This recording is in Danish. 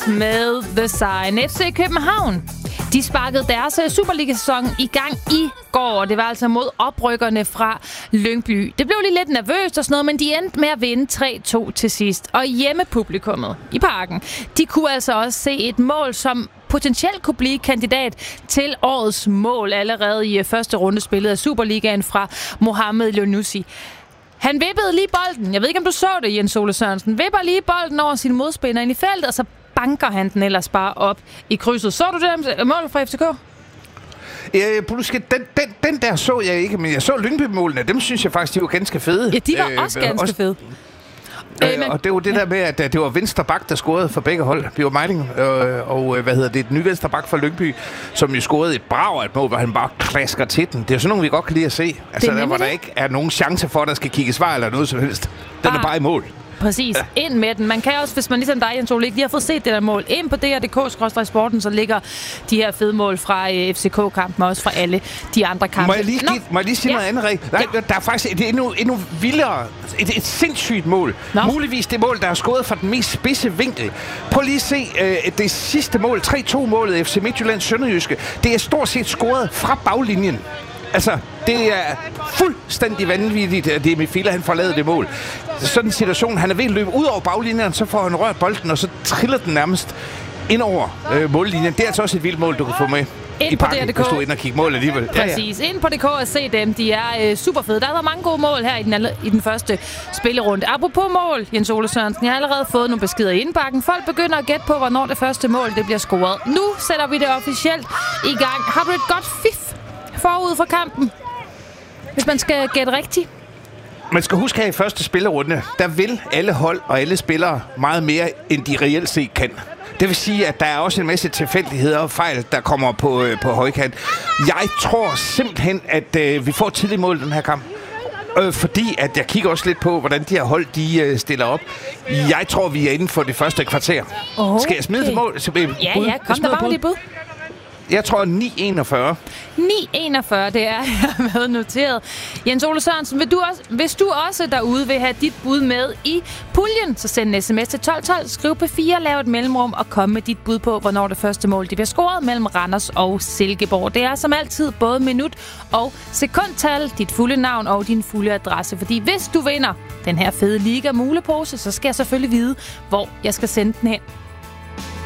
med The Sign. FC København, de sparkede deres Superliga-sæson i gang i går. Det var altså mod oprykkerne fra Lyngby. Det blev lige lidt nervøst og sådan noget, men de endte med at vinde 3-2 til sidst. Og hjemmepublikummet i Parken, de kunne altså også se et mål, som potentielt kunne blive kandidat til årets mål allerede i første runde spillet af Superligaen fra Mohamed Lounoussi. Han vippede lige bolden. Jeg ved ikke, om du så det, Jens Ole Sørensen. Vipper lige bolden over sin modspiller ind i feltet, og så banker han den ellers bare op i krydset. Så du det mål fra FCK? Den der så jeg ikke, men jeg så Lyngby-målene. Dem synes jeg faktisk, de var ganske fede. Ja, de var også ganske fede. Og det var det der med, at det var venstre bak, der scorede for begge hold. Det var Meiding og den nye venstre bak fra Lyngby, som jo scorede et brag af et mål, hvor han bare klasker til den. Det er sådan nogle, vi godt kan lide at se. Altså der, hvor der ikke er nogen chance for, at der skal kigges vej eller noget som helst. Den er bare i mål. Præcis. Ja. Ind med den. Man kan også, hvis man ligesom dig, Jens Ole, ikke lige har fået set det der mål, ind på DR.dk/sporten, så ligger de her fede mål fra FCK-kampen, og også fra alle de andre kampe. Må jeg lige sige noget andet, Rik? Nej, der er faktisk et endnu vildere, et sindssygt mål. Muligvis det mål, der er skåret fra den mest spidse vinkel. Prøv lige at se det sidste mål, 3-2-målet FC Midtjyllands Sønderjyske. Det er stort set scoret fra baglinjen. Altså, det er fuldstændig vanvittigt, at det er Mifila, han får lavet det mål. Sådan en situation, han er ved at løbe ud over baglinjen, så får han rørt bolden, og så triller den nærmest ind over mållinjen. Det er altså også et vildt mål, du kan få med i Parken, hvis du er inde og kigge mål alligevel. Præcis. Ind på DK og se dem. De er super fede. Der er mange gode mål her i den første spillerunde. Apropos mål, Jens Ole Sørensen, jeg har allerede fået nogle beskeder i indbakken. Folk begynder at gætte på, hvornår det første mål det bliver scoret. Nu sætter vi det officielt i gang. Har du et godt fif forud for kampen, hvis man skal gætte rigtigt? Man skal huske her i første spillerunde, der vil alle hold og alle spillere meget mere, end de reelt set kan. Det vil sige, at der er også en masse tilfældigheder og fejl, der kommer på højkant. Jeg tror simpelthen, at vi får tidligt mål i den her kamp. Fordi at jeg kigger også lidt på, hvordan de her hold de stiller op. Jeg tror, vi er inden for det første kvarter. Okay. Skal jeg smide det mål? Ja, kom der bare med det bud. Jeg tror 9-41. 9-41, det er jeg med noteret. Jens Ole Sørensen, hvis du også derude vil have dit bud med i puljen, så send en sms til 1212, skriv på 4, lav et mellemrum og kom med dit bud på, hvornår det første mål det bliver scoret mellem Randers og Silkeborg. Det er som altid både minut og sekundtal, dit fulde navn og din fulde adresse. Fordi hvis du vinder den her fede Liga mulepose, så skal jeg selvfølgelig vide, hvor jeg skal sende den hen.